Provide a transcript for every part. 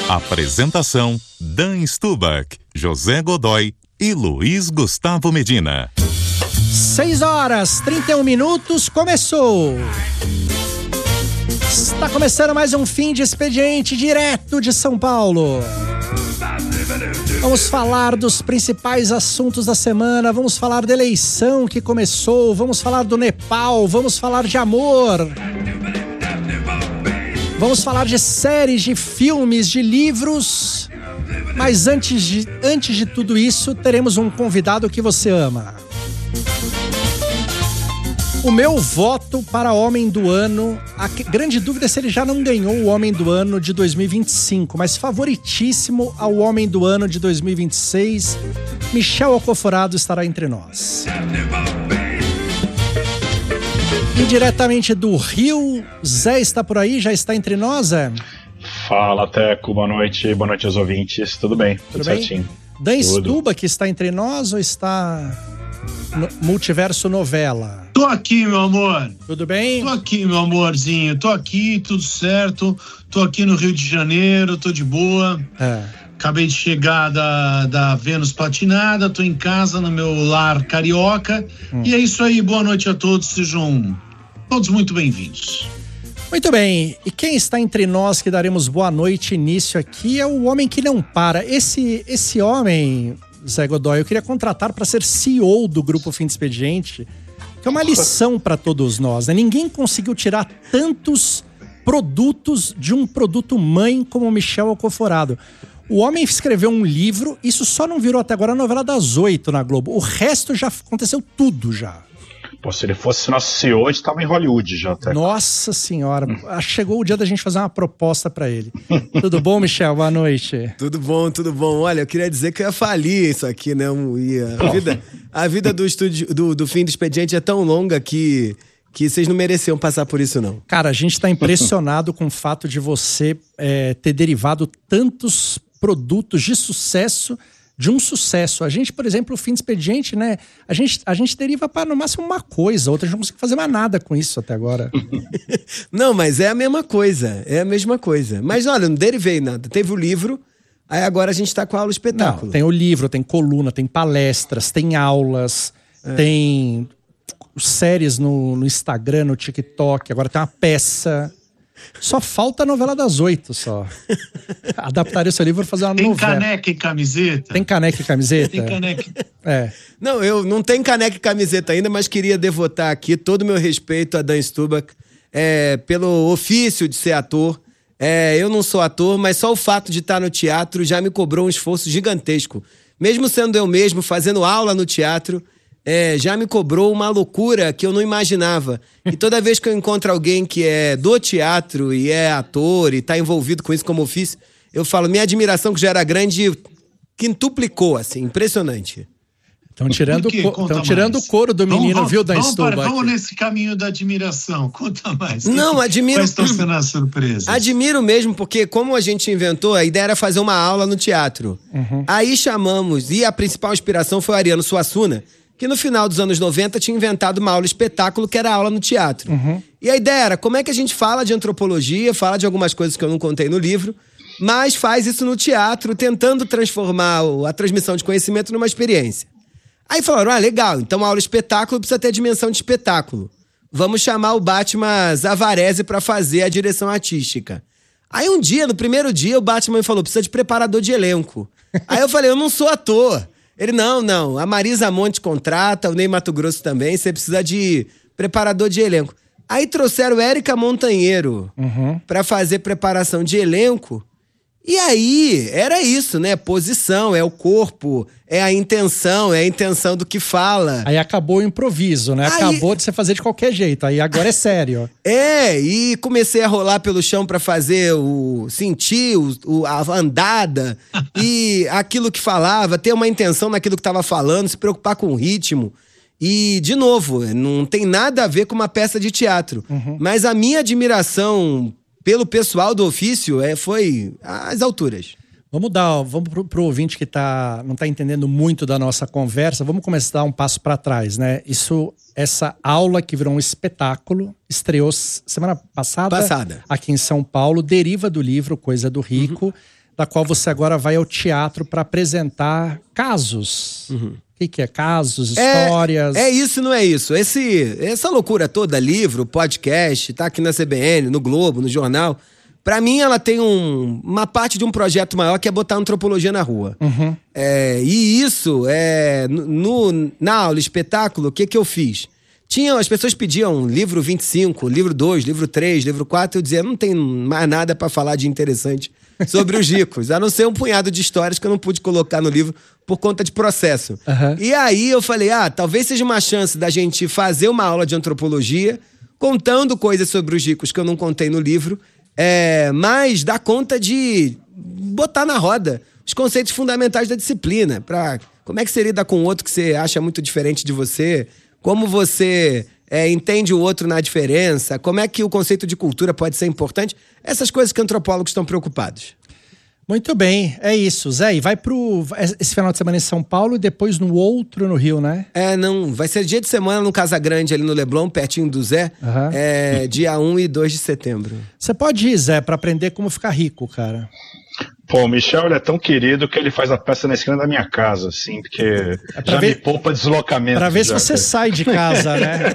Apresentação: Dan Stubach, José Godoy e Luiz Gustavo Medina. 6h31, começou! Está começando mais um fim de expediente direto de São Paulo. Vamos falar dos principais assuntos da semana, vamos falar da eleição que começou, vamos falar do Nepal, vamos falar de amor. Vamos falar de séries, de filmes, de livros. Mas antes de tudo isso, teremos um convidado que você ama. O meu voto para Homem do Ano, a grande dúvida é se ele já não ganhou o Homem do Ano de 2025, mas favoritíssimo ao Homem do Ano de 2026, Michel Alcoforado estará entre nós. E diretamente do Rio, Zé está por aí? Já está entre nós, Zé? Fala, Teco. Boa noite aos ouvintes. Tudo bem? Tudo certinho. Dan Stuba, que está entre nós ou está no Multiverso Novela? Tô aqui, meu amor. Tudo bem? Tô aqui, meu amorzinho. Tô aqui, tudo certo. Tô aqui no Rio de Janeiro, tô de boa. Acabei de chegar da Vênus Platinada, tô em casa, no meu lar carioca. E é isso aí, boa noite a todos, sejam todos muito bem-vindos. Muito bem, e quem está entre nós que daremos boa noite início aqui é o homem que não para. Esse homem, Zé Godoy, eu queria contratar para ser CEO do Grupo Fim de Expediente, que é uma lição para todos nós, né? Ninguém conseguiu tirar tantos produtos de um produto mãe como o Michel Alcoforado. O homem escreveu um livro, isso só não virou até agora a novela das 8 na Globo. O resto já aconteceu tudo já. Pô, se ele fosse nosso CEO, a gente tava em Hollywood já até. Nossa senhora, chegou o dia da gente fazer uma proposta pra ele. Tudo bom, Michel? Boa noite. Tudo bom. Olha, eu queria dizer que eu ia falir isso aqui, né? A vida do estúdio, do Fim do Expediente é tão longa que vocês não mereciam passar por isso, não. Cara, a gente tá impressionado com o fato de você ter derivado tantos produtos de sucesso de um sucesso. A gente, por exemplo, o Fim de Expediente, né? A gente deriva para no máximo uma coisa, outra a gente não consegue fazer mais nada com isso até agora. Não, mas é a mesma coisa. Mas olha, não derivei nada. Teve o livro, aí agora a gente tá com a aula espetáculo. Não, tem o livro, tem coluna, tem palestras, tem aulas, tem séries no Instagram, no TikTok, agora tem uma peça. Só falta a novela das 8 só. Adaptaria seu livro para fazer uma novela. Tem caneca e camiseta? Tem caneca e camiseta? Tem caneca. Não, eu não tenho caneca e camiseta ainda, mas queria devotar aqui todo o meu respeito a Dan Stubach pelo ofício de ser ator. Eu não sou ator, mas só o fato de estar no teatro já me cobrou um esforço gigantesco. Mesmo sendo eu mesmo fazendo aula no teatro, já me cobrou uma loucura que eu não imaginava. E toda vez que eu encontro alguém que é do teatro e é ator e tá envolvido com isso como ofício, eu falo, minha admiração que já era grande, quintuplicou, assim, impressionante. Estão tirando o couro do menino, viu, Dan Stubach? Vamos nesse caminho da admiração, conta mais. Não, admiro. Quais estão sendo as surpresas? Admiro mesmo, porque como a gente inventou, a ideia era fazer uma aula no teatro. Aí chamamos, e a principal inspiração foi o Ariano Suassuna, que no final dos anos 90 tinha inventado uma aula espetáculo que era aula no teatro. E a ideia era, como é que a gente fala de antropologia, fala de algumas coisas que eu não contei no livro, mas faz isso no teatro, tentando transformar a transmissão de conhecimento numa experiência. Aí falaram, legal, então a aula espetáculo precisa ter dimensão de espetáculo. Vamos chamar o Batman Zavarese para fazer a direção artística. Aí um dia, no primeiro dia, o Batman me falou, precisa de preparador de elenco. Aí eu falei, eu não sou ator. Ele, não, a Marisa Monte contrata, o Ney Matogrosso também, você precisa de preparador de elenco. Aí trouxeram Érica Montanheiro pra fazer preparação de elenco. E aí, era isso, né? Posição, é o corpo, é a intenção do que fala. Aí acabou o improviso, né? Acabou de você fazer de qualquer jeito, aí agora é sério. E comecei a rolar pelo chão pra fazer a andada e aquilo que falava, ter uma intenção naquilo que tava falando, se preocupar com o ritmo. E, de novo, não tem nada a ver com uma peça de teatro. Mas a minha admiração pelo pessoal do ofício foi às alturas. Vamos pro ouvinte que não tá entendendo muito da nossa conversa, vamos começar a dar um passo para trás, né? Essa aula que virou um espetáculo, estreou semana passada aqui em São Paulo, deriva do livro Coisa do Rico, da qual você agora vai ao teatro para apresentar casos. O que é? Casos, histórias? É isso, não é isso. Essa loucura toda, livro, podcast, tá aqui na CBN, no Globo, no jornal, pra mim ela tem uma parte de um projeto maior que é botar antropologia na rua. E isso, na aula, espetáculo, o que eu fiz? As pessoas pediam livro 25, livro 2, livro 3, livro 4, eu dizia, não tem mais nada pra falar de interessante sobre os ricos, a não ser um punhado de histórias que eu não pude colocar no livro por conta de processo. E aí eu falei, talvez seja uma chance da gente fazer uma aula de antropologia, contando coisas sobre os ricos que eu não contei no livro, mas dá conta de botar na roda os conceitos fundamentais da disciplina, como é que você lida com o outro que você acha muito diferente de você, como você entende o outro na diferença, como é que o conceito de cultura pode ser importante, essas coisas que antropólogos estão preocupados. Muito bem, é isso. Zé, e vai esse final de semana em São Paulo e depois no outro no Rio, né? Não, vai ser dia de semana no Casa Grande, ali no Leblon, pertinho do Zé, dia 1 e 2 de setembro. Você pode ir, Zé, pra aprender como ficar rico, cara. Pô, o Michel, ele é tão querido que ele faz a peça na esquina da minha casa, assim, porque já me poupa deslocamento. Pra ver se você sai de casa, né?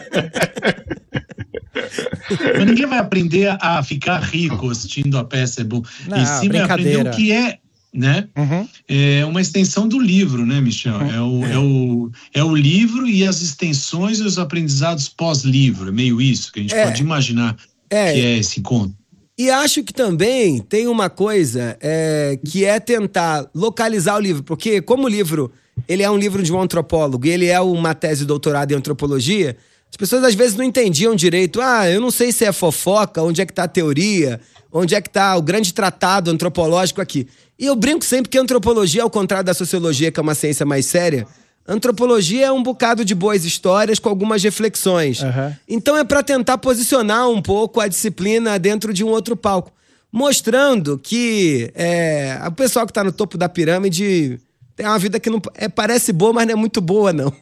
Mas ninguém vai aprender a ficar rico assistindo a peça, é bom. Não, e sim vai aprender o que é, né? É uma extensão do livro, né, Michel? É o livro e as extensões e os aprendizados pós-livro. É meio isso que a gente pode imaginar que é esse encontro. E acho que também tem uma coisa que é tentar localizar o livro, porque como o livro ele é um livro de um antropólogo e ele é uma tese de doutorado em antropologia, as pessoas às vezes não entendiam direito. Eu não sei se é fofoca, onde é que tá a teoria, onde é que tá o grande tratado antropológico aqui. E eu brinco sempre que a antropologia, ao contrário da sociologia, que é uma ciência mais séria, antropologia é um bocado de boas histórias com algumas reflexões. Então é para tentar posicionar um pouco a disciplina dentro de um outro palco, mostrando que o pessoal que está no topo da pirâmide tem uma vida que não parece boa, mas não é muito boa, não.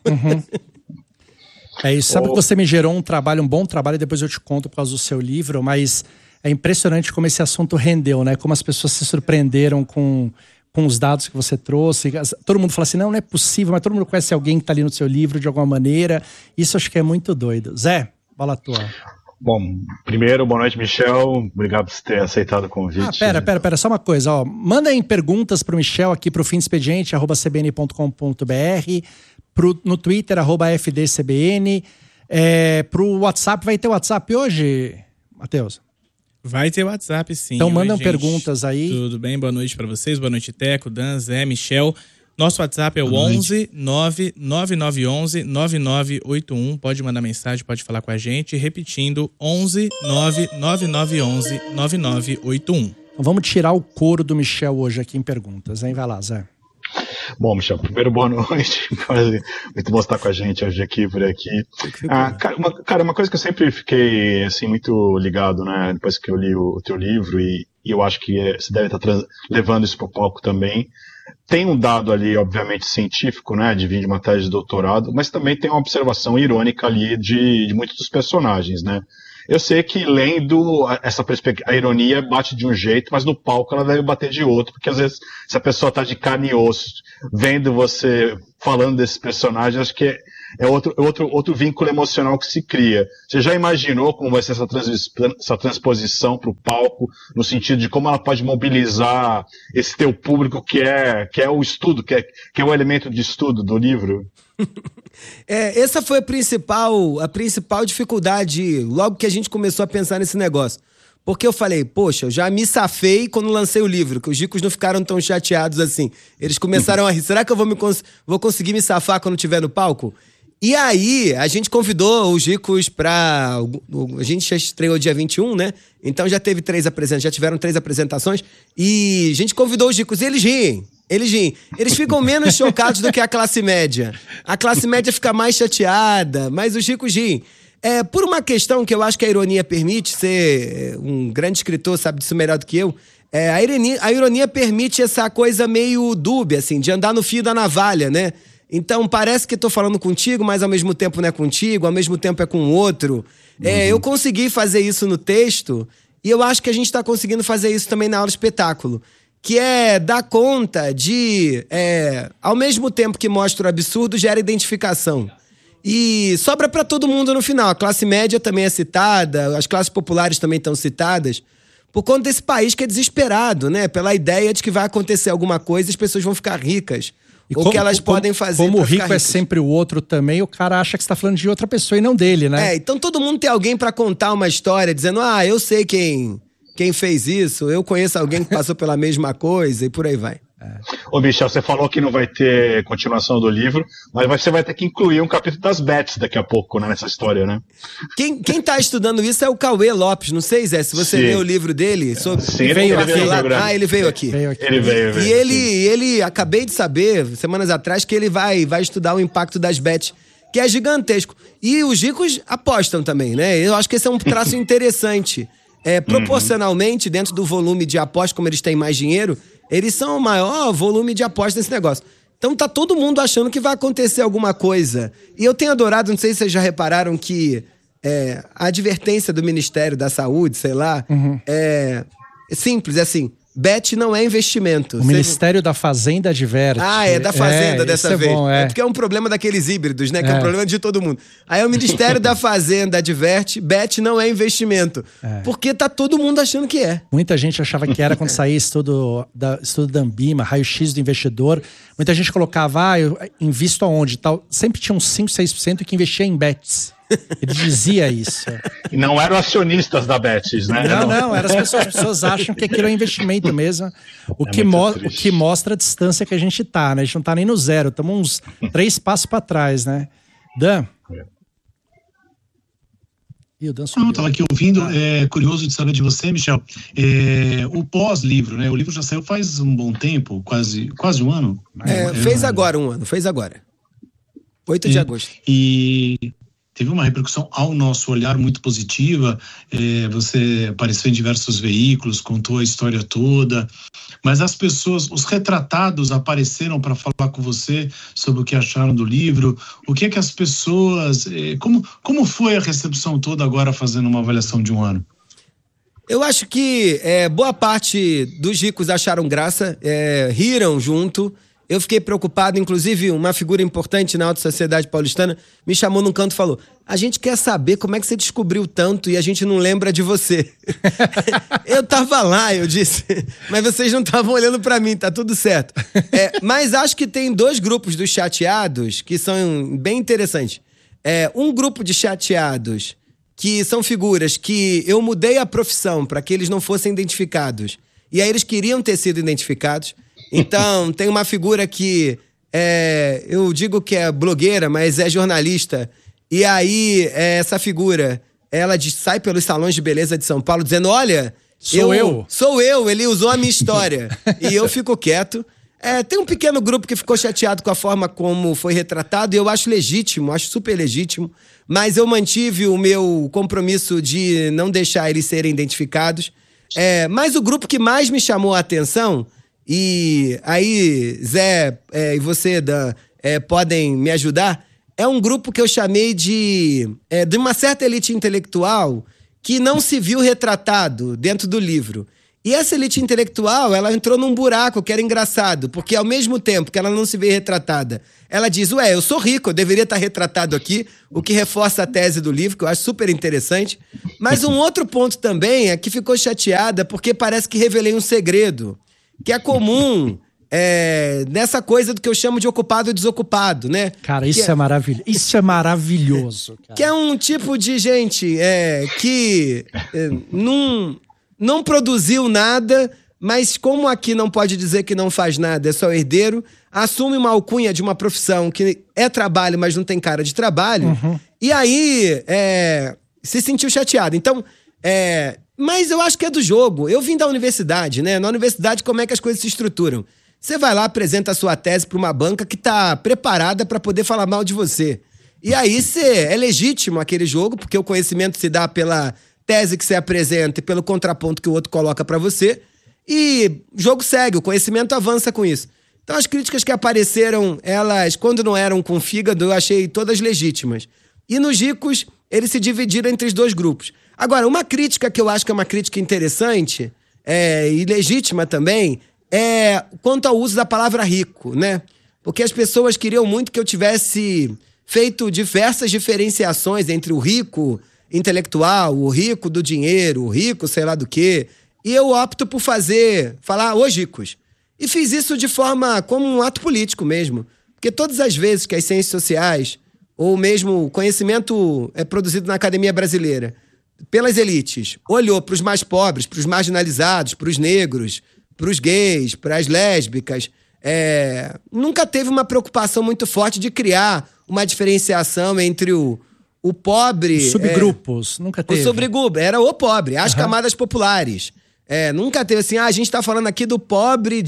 É isso. Sabe que você me gerou um bom trabalho, e depois eu te conto por causa do seu livro, mas é impressionante como esse assunto rendeu, né? Como as pessoas se surpreenderam com os dados que você trouxe. Todo mundo fala assim, não é possível, mas todo mundo conhece alguém que está ali no seu livro de alguma maneira. Isso acho que é muito doido. Zé, bola tua. Bom, primeiro, boa noite, Michel. Obrigado por ter aceitado o convite. Pera, só uma coisa, ó. Mandem perguntas pro Michel aqui pro fimdoexpediente@cbn.com.br, no Twitter, @fdcbn. Pro WhatsApp, vai ter WhatsApp hoje, Matheus? Vai ter WhatsApp, sim. Então mandam perguntas aí. Tudo bem? Boa noite pra vocês. Boa noite, Teco, Dan, Zé, Michel. Nosso WhatsApp é o 11 99911 9981. Pode mandar mensagem, pode falar com a gente. Repetindo, 11 99911 9981. Então vamos tirar o couro do Michel hoje aqui em perguntas, hein? Vai lá, Zé. Bom, Michel, primeiro boa noite. Muito bom estar com a gente hoje aqui, por aqui. Uma coisa que eu sempre fiquei assim, muito ligado, né? Depois que eu li o teu livro, e eu acho que você deve estar levando isso para o palco também. Tem um dado ali, obviamente, científico, né? De vir de uma tese de doutorado, mas também tem uma observação irônica ali de muitos dos personagens, né? Eu sei que lendo essa perspectiva, a ironia bate de um jeito, mas no palco ela deve bater de outro, porque às vezes se a pessoa tá de carne e osso, vendo você falando desses personagens, acho que é outro vínculo emocional que se cria. Você já imaginou como vai ser essa transposição para o palco, no sentido de como ela pode mobilizar esse teu público que é o estudo, que é o elemento de estudo do livro? Essa foi a principal dificuldade logo que a gente começou a pensar nesse negócio. Porque eu falei, poxa, eu já me safei quando lancei o livro, que os ricos não ficaram tão chateados assim. Eles começaram a rir. Será que eu vou conseguir me safar quando estiver no palco? E aí, a gente convidou os ricos pra... A gente já estreou dia 21, né? Então já tiveram 3 apresentações. E a gente convidou os ricos e eles riem. Eles ficam menos chocados do que a classe média. A classe média fica mais chateada, mas os ricos riem. Por uma questão que eu acho que a ironia permite, ser um grande escritor sabe disso melhor do que eu, a ironia permite essa coisa meio dúbia, assim, de andar no fio da navalha, né? Então parece que estou falando contigo, mas ao mesmo tempo não é contigo, ao mesmo tempo é com o outro. Eu consegui fazer isso no texto e eu acho que a gente está conseguindo fazer isso também na aula de espetáculo. que é dar conta de... ao mesmo tempo que mostra o absurdo, gera identificação. E sobra para todo mundo no final. A classe média também é citada, as classes populares também estão citadas, por conta desse país que é desesperado, né? Pela ideia de que vai acontecer alguma coisa e as pessoas vão ficar ricas. Ou que elas podem fazer. Como o rico é sempre o outro também, o cara acha que você tá falando de outra pessoa e não dele, né? Então todo mundo tem alguém para contar uma história, dizendo, eu sei quem fez isso, eu conheço alguém que passou pela mesma coisa e por aí vai. Ô, Michel, você falou que não vai ter continuação do livro, mas você vai ter que incluir um capítulo das Bets daqui a pouco, né, nessa história, né? Quem tá estudando isso é o Cauê Lopes, não sei, Zé, se você leu o livro dele. Sim, ele veio aqui. Ele veio aqui. Ele veio. E ele, acabei de saber, semanas atrás, que ele vai estudar o impacto das Bets, que é gigantesco. E os ricos apostam também, né? Eu acho que esse é um traço interessante. Proporcionalmente, dentro do volume de apostas, como eles têm mais dinheiro, eles são o maior volume de apostas nesse negócio. Então tá todo mundo achando que vai acontecer alguma coisa. E eu tenho adorado, não sei se vocês já repararam que a advertência do Ministério da Saúde, sei lá, é simples, é assim, bet não é investimento. O Ministério da Fazenda adverte. É da Fazenda dessa vez. Bom, é porque é um problema daqueles híbridos, né? Que é um problema de todo mundo. Aí o Ministério da Fazenda adverte, bet não é investimento. Porque tá todo mundo achando que é. Muita gente achava que era quando saía estudo da Ambima, raio-x do investidor. Muita gente colocava, eu invisto aonde tal. Sempre tinha uns 5, 6% que investia em bets. Ele dizia isso. E não eram acionistas da Betis, né? Não, eram as pessoas acham que aquilo é um investimento mesmo. O que mostra a distância que a gente tá, né? A gente não tá nem no zero, estamos uns 3 passos para trás, né? Dan? Eu estava aqui ouvindo, curioso de saber de você, Michel, o pós-livro, né? O livro já saiu faz um bom tempo, quase um ano. Fez agora um ano, 8 de agosto. E teve uma repercussão ao nosso olhar muito positiva, você apareceu em diversos veículos, contou a história toda, mas as pessoas, os retratados apareceram para falar com você sobre o que acharam do livro, o que é que as pessoas, como foi a recepção toda agora fazendo uma avaliação de um ano? Eu acho que boa parte dos ricos acharam graça, riram junto. Eu fiquei preocupado, inclusive uma figura importante na alta sociedade paulistana me chamou num canto e falou: a gente quer saber como é que você descobriu tanto e a gente não lembra de você. Eu tava lá, eu disse, mas vocês não estavam olhando pra mim, tá tudo certo. Mas acho que tem 2 grupos dos chateados que são bem interessantes. Um grupo de chateados que são figuras que eu mudei a profissão para que eles não fossem identificados e aí eles queriam ter sido identificados. Então, tem uma figura que eu digo que é blogueira, mas é jornalista. E aí, essa figura, ela sai pelos salões de beleza de São Paulo dizendo, olha, sou eu, ele usou a minha história. E eu fico quieto. Tem um pequeno grupo que ficou chateado com a forma como foi retratado, e eu acho legítimo, acho super legítimo, mas eu mantive o meu compromisso de não deixar eles serem identificados. Mas o grupo que mais me chamou a atenção... E aí, Zé e você, Dan, podem me ajudar. É um grupo que eu chamei de uma certa elite intelectual que não se viu retratado dentro do livro. E essa elite intelectual, ela entrou num buraco que era engraçado, porque ao mesmo tempo que ela não se vê retratada, ela diz, eu sou rico, eu deveria estar retratado aqui, o que reforça a tese do livro, que eu acho super interessante. Mas um outro ponto também é que ficou chateada porque parece que revelei um segredo, que é comum nessa coisa do que eu chamo de ocupado e desocupado, né? Cara, isso é maravilhoso. Isso é maravilhoso, cara. Que é um tipo de gente que não produziu nada, mas como aqui não pode dizer que não faz nada, é só herdeiro, assume uma alcunha de uma profissão que é trabalho, mas não tem cara de trabalho, e aí se sentiu chateado. Então, mas eu acho que é do jogo. Eu vim da universidade, né? Na universidade, como é que as coisas se estruturam? Você vai lá, apresenta a sua tese para uma banca que está preparada para poder falar mal de você. E aí é legítimo aquele jogo, porque o conhecimento se dá pela tese que você apresenta e pelo contraponto que o outro coloca para você. E o jogo segue, o conhecimento avança com isso. Então as críticas que apareceram, elas, quando não eram com fígado, eu achei todas legítimas. E nos ricos, eles se dividiram entre os 2 grupos. Agora, uma crítica que eu acho que é uma crítica interessante e legítima também, quanto ao uso da palavra rico, né? Porque as pessoas queriam muito que eu tivesse feito diversas diferenciações entre o rico intelectual, o rico do dinheiro, o rico sei lá do quê. E eu opto por falar os ricos. E fiz isso de forma como um ato político mesmo. Porque todas as vezes que as ciências sociais, ou mesmo o conhecimento produzido na academia brasileira, pelas elites, olhou para os mais pobres, para os marginalizados, para os negros, para os gays, para as lésbicas, nunca teve uma preocupação muito forte de criar uma diferenciação entre o pobre... Os subgrupos, nunca teve. O subgrupo, era o pobre, as camadas populares. Nunca teve assim, a gente está falando aqui do pobre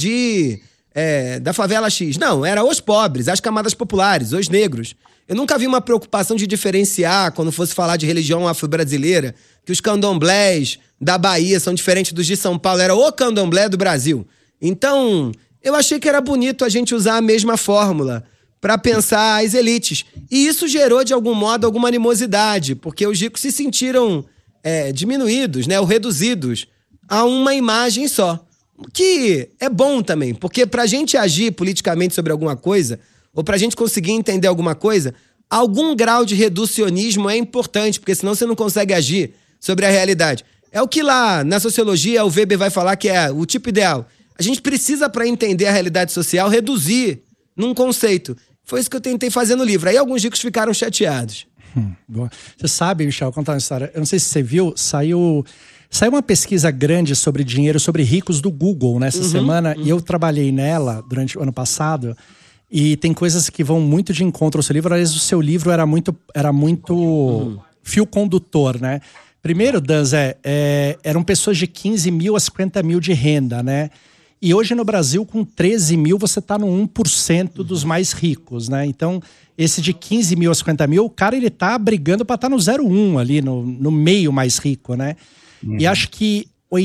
da favela X. Não, era os pobres, as camadas populares, os negros. Eu nunca vi uma preocupação de diferenciar, quando fosse falar de religião afro-brasileira, que os candomblés da Bahia são diferentes dos de São Paulo. Era o candomblé do Brasil. Então, eu achei que era bonito a gente usar a mesma fórmula para pensar as elites. E isso gerou, de algum modo, alguma animosidade, porque os ricos se sentiram diminuídos, né, ou reduzidos a uma imagem só. Que é bom também, porque pra gente agir politicamente sobre alguma coisa, ou pra gente conseguir entender alguma coisa, algum grau de reducionismo é importante, porque senão você não consegue agir sobre a realidade. É o que lá na sociologia o Weber vai falar que é o tipo ideal. A gente precisa, para entender a realidade social, reduzir num conceito. Foi isso que eu tentei fazer no livro. Aí alguns ricos ficaram chateados. Você sabe, Michel, vou contar uma história. Eu não sei se você viu, saiu uma pesquisa grande sobre dinheiro, sobre ricos do Google nessa semana, e eu trabalhei nela durante o ano passado, e tem coisas que vão muito de encontro ao seu livro. Às vezes o seu livro era muito fio condutor, né? Primeiro, Dan, eram pessoas de 15 mil a 50 mil de renda, né? E hoje no Brasil, com 13 mil, você está no 1% dos mais ricos, né? Então, esse de 15 mil a 50 mil, o cara ele tá brigando para estar no 0,1 ali, no meio mais rico, né? E acho que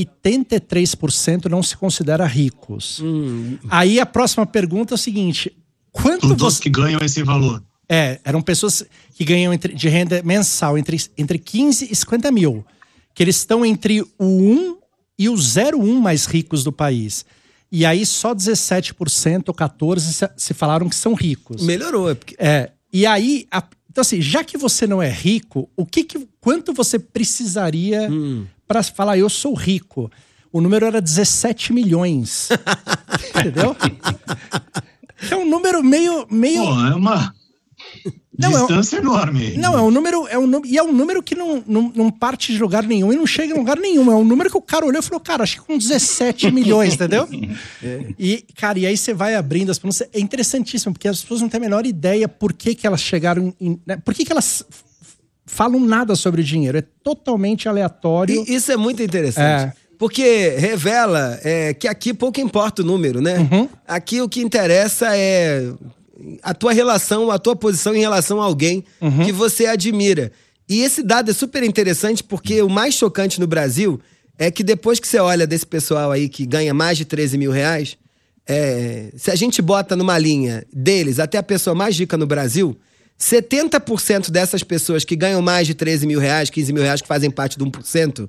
83% não se considera ricos. Aí a próxima pergunta é o seguinte: quanto todos que ganham esse valor? Eram pessoas que ganham de renda mensal entre 15 e 50 mil. Que eles estão entre o 1 e o 0,1 mais ricos do país. E aí só 17% ou 14% se falaram que são ricos. Melhorou. E aí, então assim, já que você não é rico, quanto você precisaria para falar eu sou rico? O número era 17 milhões. Entendeu? É um número meio... Pô, é uma distância enorme. Não, é um número que não parte de lugar nenhum e não chega em lugar nenhum. É um número que o cara olhou e falou, cara, acho que com 17 milhões, entendeu? E, cara, e aí você vai abrindo as perguntas. É interessantíssimo, porque as pessoas não têm a menor ideia por que elas chegaram... né? Por que elas falam nada sobre o dinheiro? É totalmente aleatório. E isso é muito interessante. Porque revela que aqui pouco importa o número, né? Aqui o que interessa é a tua relação, a tua posição em relação a alguém que você admira. E esse dado é super interessante porque o mais chocante no Brasil é que depois que você olha desse pessoal aí que ganha mais de 13 mil reais, se a gente bota numa linha deles até a pessoa mais rica no Brasil, 70% dessas pessoas que ganham mais de 13 mil reais, 15 mil reais, que fazem parte de 1%,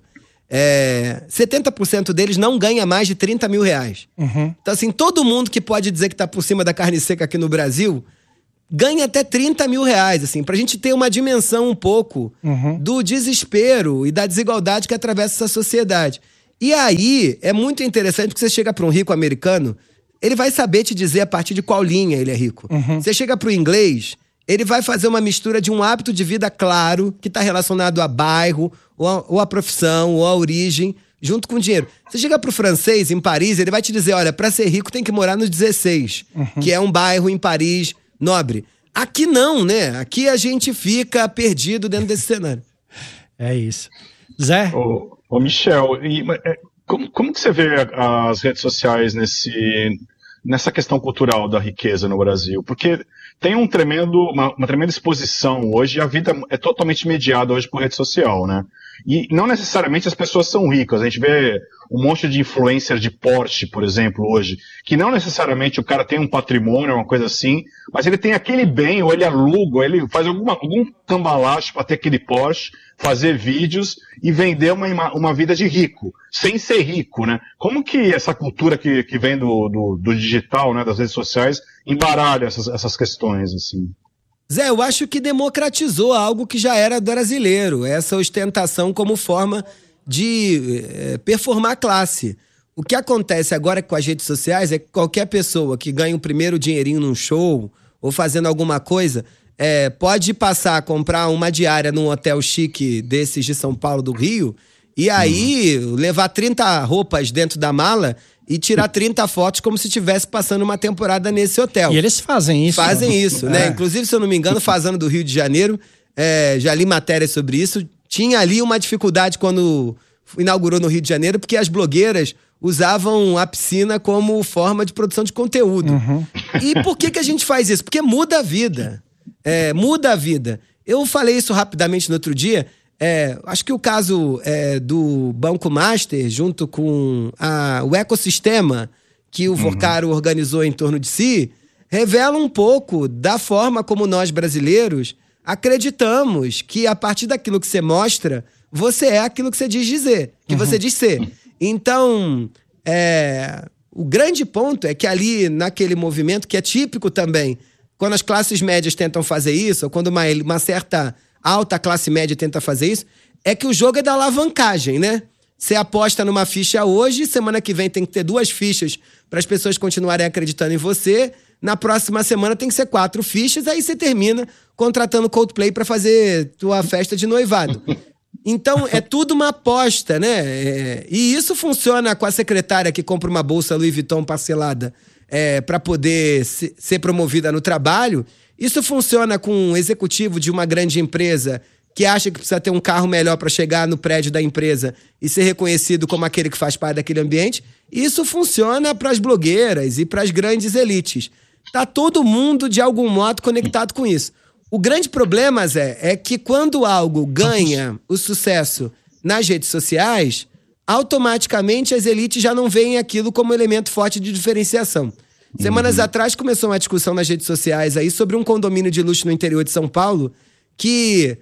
70% deles não ganha mais de 30 mil reais. Então, assim, todo mundo que pode dizer que tá por cima da carne seca aqui no Brasil ganha até 30 mil reais, assim, pra gente ter uma dimensão um pouco do desespero e da desigualdade que atravessa essa sociedade. E aí, é muito interessante porque você chega pra um rico americano, ele vai saber te dizer a partir de qual linha ele é rico. Você chega pro inglês, ele vai fazer uma mistura de um hábito de vida claro, que está relacionado a bairro, ou a profissão, ou a origem, junto com dinheiro. Você chega pro francês, em Paris, ele vai te dizer, olha, para ser rico tem que morar no 16, que é um bairro em Paris nobre. Aqui não, né? Aqui a gente fica perdido dentro desse cenário. É isso. Zé? Ô Michel, como que você vê as redes sociais nessa questão cultural da riqueza no Brasil? Porque tem uma tremenda exposição hoje, e a vida é totalmente mediada hoje por rede social, né? E não necessariamente as pessoas são ricas. A gente vê um monte de influencer de Porsche, por exemplo, hoje, que não necessariamente o cara tem um patrimônio, uma coisa assim, mas ele tem aquele bem, ou ele aluga, ou ele faz algum cambalacho para ter aquele Porsche, fazer vídeos e vender uma vida de rico, sem ser rico, né? Como que essa cultura que vem do digital, né, das redes sociais, embaralha essas questões, assim? Zé, eu acho que democratizou algo que já era brasileiro, essa ostentação como forma de performar a classe. O que acontece agora com as redes sociais é que qualquer pessoa que ganha o primeiro dinheirinho num show ou fazendo alguma coisa, pode passar a comprar uma diária num hotel chique desses de São Paulo, do Rio, e aí levar 30 roupas dentro da mala e tirar 30 fotos como se estivesse passando uma temporada nesse hotel. E eles fazem isso. Fazem isso, né? Inclusive, se eu não me engano, Fazano do Rio de Janeiro, já li matérias sobre isso, tinha ali uma dificuldade quando inaugurou no Rio de Janeiro, porque as blogueiras usavam a piscina como forma de produção de conteúdo. E por que a gente faz isso? Porque muda a vida. Muda a vida. Eu falei isso rapidamente no outro dia. Acho que o caso do Banco Master, junto com o ecossistema que o Vocaro organizou em torno de si, revela um pouco da forma como nós brasileiros acreditamos que a partir daquilo que você mostra, você é aquilo que você diz dizer, que você diz ser. Então, o grande ponto é que ali, naquele movimento, que é típico também, quando as classes médias tentam fazer isso, ou quando uma certa alta classe média tenta fazer isso, é que o jogo é da alavancagem, né? Você aposta numa ficha hoje, semana que vem tem que ter 2 fichas para as pessoas continuarem acreditando em você, na próxima semana tem que ser 4 fichas, aí você termina contratando Coldplay para fazer tua festa de noivado. Então, é tudo uma aposta, né? E isso funciona com a secretária que compra uma bolsa Louis Vuitton parcelada para poder ser promovida no trabalho. Isso funciona com um executivo de uma grande empresa que acha que precisa ter um carro melhor para chegar no prédio da empresa e ser reconhecido como aquele que faz parte daquele ambiente. Isso funciona para as blogueiras e para as grandes elites. Tá todo mundo, de algum modo, conectado com isso. O grande problema, Zé, é que quando algo ganha o sucesso nas redes sociais, automaticamente as elites já não veem aquilo como elemento forte de diferenciação. Semanas atrás começou uma discussão nas redes sociais aí sobre um condomínio de luxo no interior de São Paulo que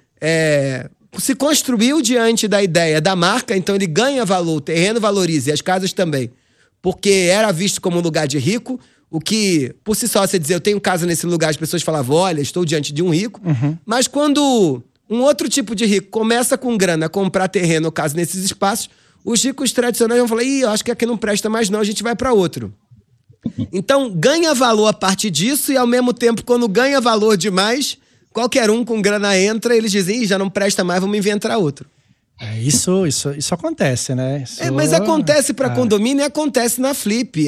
se construiu diante da ideia da marca, então ele ganha valor, o terreno valoriza e as casas também, porque era visto como um lugar de rico, o que, por si só, você dizer eu tenho casa nesse lugar, as pessoas falavam, olha, estou diante de um rico, mas quando um outro tipo de rico começa com grana a comprar terreno ou casa nesses espaços, os ricos tradicionais vão falar, eu acho que aqui não presta mais não, a gente vai para outro. Então, ganha valor a partir disso e, ao mesmo tempo, quando ganha valor demais, qualquer um com grana entra, eles dizem, já não presta mais, vamos inventar outro. Isso acontece, né? Mas acontece para condomínio e acontece na Flip.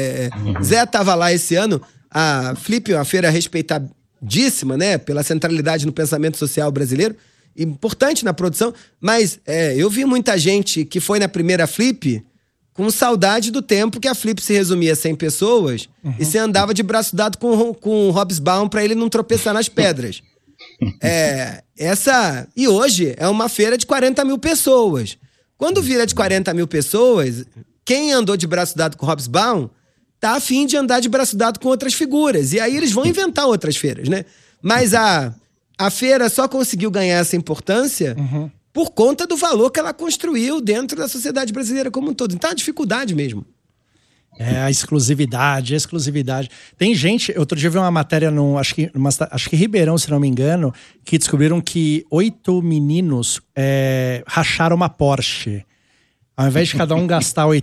Zé tava lá esse ano. A Flip é uma feira respeitadíssima, né? Pela centralidade no pensamento social brasileiro. Importante na produção. Mas eu vi muita gente que foi na primeira Flip com saudade do tempo que a Flip se resumia a 100 pessoas e você andava de braço dado com o Hobsbawm para ele não tropeçar nas pedras. E hoje é uma feira de 40 mil pessoas. Quando vira de 40 mil pessoas, quem andou de braço dado com o Hobsbawm tá a fim de andar de braço dado com outras figuras. E aí eles vão inventar outras feiras, né? Mas a feira só conseguiu ganhar essa importância por conta do valor que ela construiu dentro da sociedade brasileira como um todo. Então é uma dificuldade mesmo. A exclusividade. Tem gente, outro dia eu vi uma matéria acho que Ribeirão, se não me engano, que descobriram que 8 meninos racharam uma Porsche. Ao invés de cada um gastar